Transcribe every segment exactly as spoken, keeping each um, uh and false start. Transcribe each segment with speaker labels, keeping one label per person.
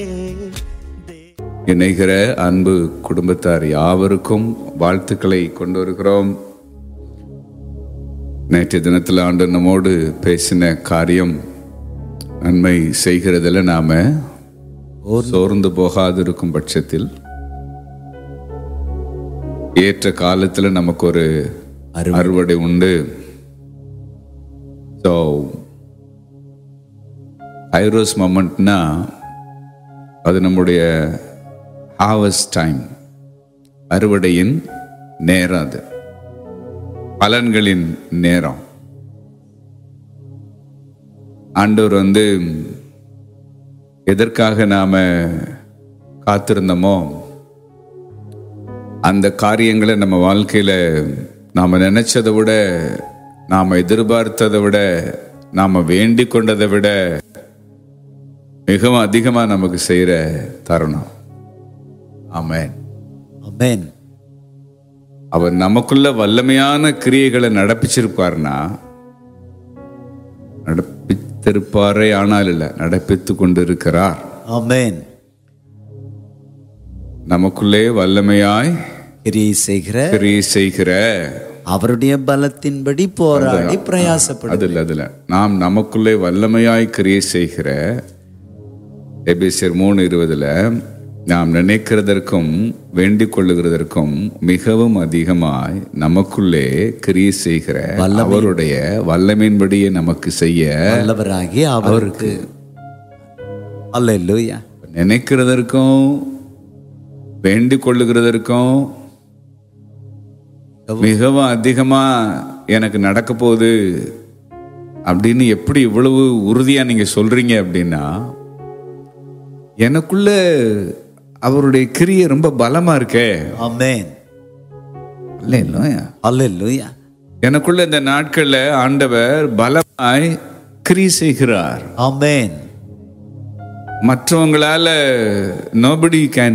Speaker 1: இணைகிற அன்பு குடும்பத்தார் யாவருக்கும் வாழ்த்துக்களை கொண்டு வருகிறோம். நேற்று தினத்தில் ஆண்டு நம்மோடு பேசின காரியம், நன்மை செய்கிறதில் நாம சோர்ந்து போகாதிருக்கும் பட்சத்தில் ஏற்ற காலத்தில் நமக்கு ஒரு அறுவடை உண்டு. ஸோ ஐரோஸ் மொமெண்ட்னா அது நம்முடைய ஹார்வெஸ்ட் டைம், அறுவடையின் நேரம், அது பலன்களின் நேரம். ஆண்டவர் வந்து எதற்காக நாம காத்திருந்தோமோ அந்த காரியங்களை நம்ம வாழ்க்கையில நாம நினைச்சதை விட, நாம எதிர்பார்த்ததை விட, நாம வேண்டிக் கொண்டதை விட மிகவும் அதிகமா நமக்கு செய்யற தருணம். ஆமென், ஆமென். அவர் நமக்குள்ள வல்லமையான கிரியைகளை நடப்பிச்சிருப்பார்னா, நடப்பித்திருப்பாரே ஆனால் இல்ல, நடப்பித்து கொண்டிருக்கிறார்.
Speaker 2: ஆமென்.
Speaker 1: நமக்குள்ளே வல்லமையாய்
Speaker 2: கிரியை செய்கிற
Speaker 1: கிரியை செய்கிற
Speaker 2: அவருடைய பலத்தின்படி போராடி பிரயாசப்படும்.
Speaker 1: அதுல அதுல நாம் நமக்குள்ளே வல்லமையாய் கிரியை செய்கிற எபேசியர் மூணு இருபதுல நாம் நினைக்கிறதற்கும் வேண்டிக் கொள்ளுகிறதற்கும் மிகவும் அதிகமாய் நமக்குள்ளே கிரியை செய்கிற அவருடைய வல்லமையின்படியே நமக்கு செய்ய
Speaker 2: வல்லவராகிய அவருக்கு. அல்லேலூயா.
Speaker 1: நினைக்கிறதற்கும் வேண்டிக் கொள்ளுகிறதற்கும் மிகவும் அதிகமா எனக்கு நடக்க போகுது அப்படின்னு எப்படி இவ்வளவு உறுதியா நீங்க சொல்றீங்க அப்படின்னா, எனக்குள்ள அவருடைய கிரியை ரொம்ப பலமா இருக்கே.
Speaker 2: ஆமென்.
Speaker 1: அல்லேலூயா,
Speaker 2: அல்லேலூயா.
Speaker 1: எனக்குள்ள இந்த நாட்கள்ல ஆண்டவர் பலமாய் கிரியை செய்கிறார்.
Speaker 2: ஆமென்.
Speaker 1: மற்றவங்களால nobody can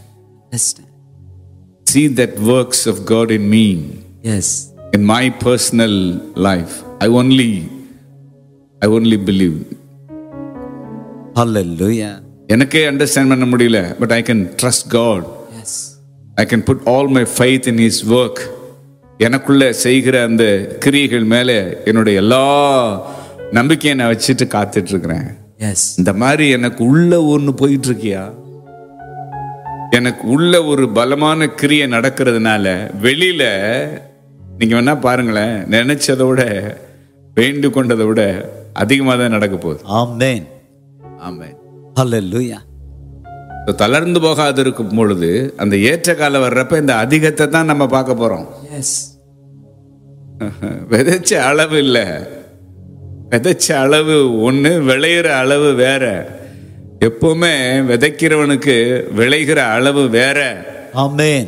Speaker 1: see that works of God in me.
Speaker 2: Yes.
Speaker 1: In my personal life, I only I only believe.
Speaker 2: Hallelujah.
Speaker 1: எனக்கே அண்டர்ஸ்டாண்ட் பண்ண முடியல, but I can trust God.
Speaker 2: Yes.
Speaker 1: I can put all my faith in His work. எனக்குள்ள செய்கிற அந்த கிரியைகள் மேல என்னுடைய எல்லா நம்பிக்கையை நான் வச்சுட்டு காத்துட்டு இருக்கிறேன்.
Speaker 2: Yes.
Speaker 1: இந்த மாதிரி எனக்கு உள்ள ஒன்று போயிட்டு இருக்கியா? எனக்கு உள்ள ஒரு பலமான கிரியை நடக்கிறதுனால வெளியில நீங்க வேணா பாருங்களேன், நினைச்சதை விட வேண்டிக் கொண்டதை விட அதிகமாக தான் நடக்க போகுது.
Speaker 2: ஆமென்,
Speaker 1: ஆமென்,
Speaker 2: ஹல்லேலூயா.
Speaker 1: தளர்ந்து போகாது இருக்கும் பொழுது அந்த ஏற்ற காலம் வர்றப்ப இந்த அதிகத்தை தான் நம்ம பார்க்க போறோம்.
Speaker 2: எஸ்.
Speaker 1: விதைச்ச அளவு இல்ல, விதைச்ச அளவு ஒண்ணு, விளையிற அளவு வேற. எப்பவுமே விதைக்கிறவனுக்கு விளைகிற அளவு வேற.
Speaker 2: ஆமென்.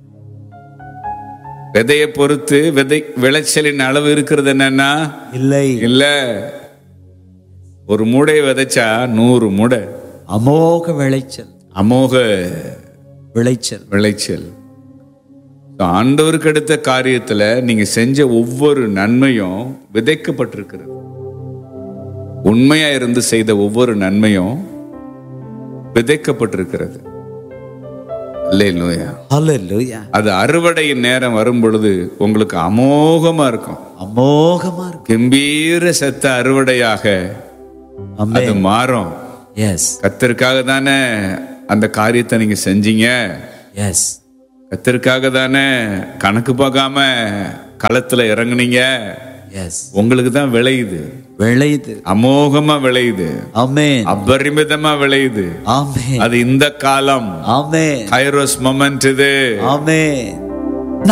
Speaker 1: விதையை பொறுத்து விதை விளைச்சலின் அளவு இருக்கிறது என்னன்னா
Speaker 2: இல்லை
Speaker 1: இல்ல. ஒரு மூடை விதைச்சா நூறு மூடை
Speaker 2: அமோக விளைச்சல்,
Speaker 1: அமோக
Speaker 2: விளைச்சல்
Speaker 1: விளைச்சல். ஆண்டவருக்கு அடுத்த காரியத்துல நீங்க செஞ்ச ஒவ்வொரு நன்மையும் விதைக்கப்பட்டிருக்கிறது. உண்மையா இருந்து செய்த ஒவ்வொரு நன்மையும் விதைக்கப்பட்டிருக்கிறது. அல்லேலூயா,
Speaker 2: ஹல்லேலூயா.
Speaker 1: அது அறுவடையின் நேரம் வரும் பொழுது உங்களுக்கு அமோகமா இருக்கும்,
Speaker 2: அமோகமா இருக்கும்.
Speaker 1: கம்பீர சத்த அறுவடையாக அது மாறும்.
Speaker 2: எஸ்.
Speaker 1: கர்த்தருக்காக தானே அந்த காரியத்தை நீங்க செஞ்சீங்க.
Speaker 2: எஸ்.
Speaker 1: கர்த்தருக்காக தானே கணக்கு பார்க்காம களத்துல இறங்குனீங்க.
Speaker 2: எஸ்.
Speaker 1: உங்களுக்கு தான் விளையுது,
Speaker 2: விளையுது,
Speaker 1: அமோகமா விளையுது.
Speaker 2: ஆமென்.
Speaker 1: அபரிமிதமா விளையுது.
Speaker 2: ஆமென்.
Speaker 1: அது இந்த காலம்.
Speaker 2: ஆமென்.
Speaker 1: கைரோஸ் மொமெண்ட் இது.
Speaker 2: ஆமென்.